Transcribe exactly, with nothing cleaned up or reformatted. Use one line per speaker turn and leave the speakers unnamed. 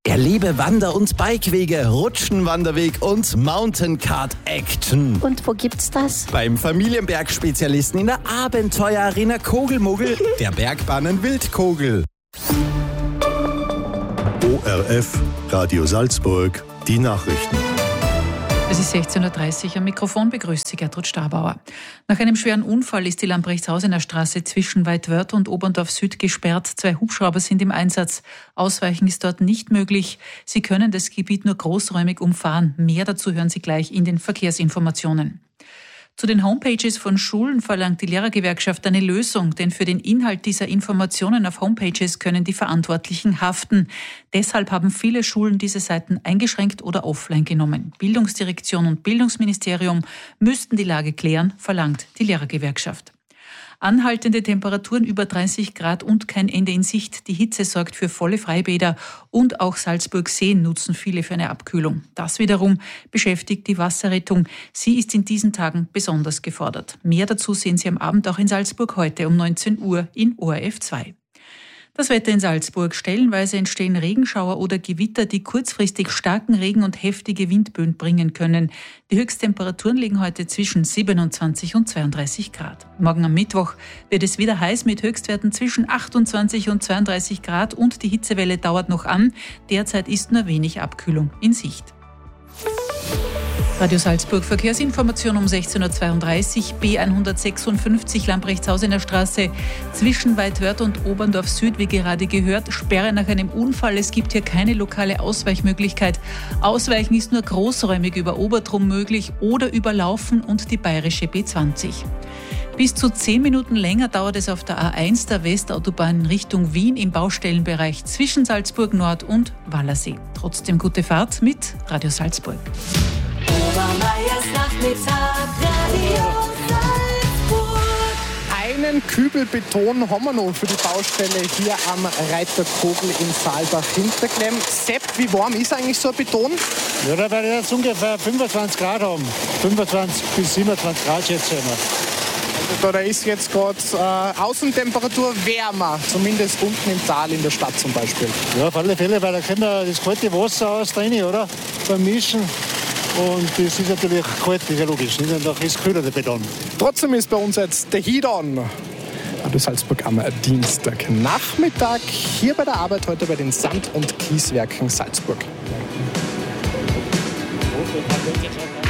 Erlebe Wander- und Bikewege, Rutschenwanderweg und Mountain-Kart-Action.
Und wo gibt's das?
Beim Familienbergspezialisten in der Abenteuerarena Kogelmuggel, der Bergbahnen Wildkogel.
O R F, Radio Salzburg, die Nachrichten.
Es ist sechzehn Uhr dreißig, am Mikrofon begrüßt Sie Gertrud Stabauer. Nach einem schweren Unfall ist die Lamprechtshausener Straße zwischen Weidwörth und Oberndorf Süd gesperrt. Zwei Hubschrauber sind im Einsatz. Ausweichen ist dort nicht möglich. Sie können das Gebiet nur großräumig umfahren. Mehr dazu hören Sie gleich in den Verkehrsinformationen. Zu den Homepages von Schulen verlangt die Lehrergewerkschaft eine Lösung, denn für den Inhalt dieser Informationen auf Homepages können die Verantwortlichen haften. Deshalb haben viele Schulen diese Seiten eingeschränkt oder offline genommen. Bildungsdirektion und Bildungsministerium müssten die Lage klären, verlangt die Lehrergewerkschaft. Anhaltende Temperaturen über dreißig Grad und kein Ende in Sicht. Die Hitze sorgt für volle Freibäder und auch Salzburg-Seen nutzen viele für eine Abkühlung. Das wiederum beschäftigt die Wasserrettung. Sie ist in diesen Tagen besonders gefordert. Mehr dazu sehen Sie am Abend auch in Salzburg heute um neunzehn Uhr in O R F zwei. Das Wetter in Salzburg. Stellenweise entstehen Regenschauer oder Gewitter, die kurzfristig starken Regen und heftige Windböen bringen können. Die Höchsttemperaturen liegen heute zwischen siebenundzwanzig und zweiunddreißig Grad. Morgen am Mittwoch wird es wieder heiß mit Höchstwerten zwischen achtundzwanzig und zweiunddreißig Grad und die Hitzewelle dauert noch an. Derzeit ist nur wenig Abkühlung in Sicht. Radio Salzburg Verkehrsinformation um sechzehn Uhr zweiunddreißig, B hundertsechsundfünfzig Lamprechtshausener Straße zwischen Weidwörth und Oberndorf Süd, wie gerade gehört, Sperre nach einem Unfall. Es gibt hier keine lokale Ausweichmöglichkeit. Ausweichen ist nur großräumig über Obertrum möglich oder über Laufen und die bayerische B zwanzig. Bis zu zehn Minuten länger dauert es auf der A eins der Westautobahn in Richtung Wien im Baustellenbereich zwischen Salzburg Nord und Wallersee. Trotzdem gute Fahrt mit Radio Salzburg.
Obermeiers Nachmittag, Radio Salzburg.
Einen Kübel Beton haben wir noch für die Baustelle hier am Reiterkogel in Saalbach-Hinterklemm. Sepp, wie warm ist eigentlich so ein Beton?
Ja, da werde ich jetzt ungefähr fünfundzwanzig Grad haben. fünfundzwanzig bis siebenundzwanzig Grad schätze ich mal.
Also da ist jetzt gerade äh, Außentemperatur wärmer, zumindest unten im Tal in der Stadt zum Beispiel.
Ja, auf alle Fälle, weil da kommt ja das kalte Wasser aus drin, oder? Beim Mischen. Und das ist natürlich kalt, das ist ja logisch. Nicht? Und ist kühler der Beton.
Trotzdem ist bei uns jetzt der Heat on. Radio Salzburg am Dienstagnachmittag. Hier bei der Arbeit heute bei den Sand- und Kieswerken Salzburg.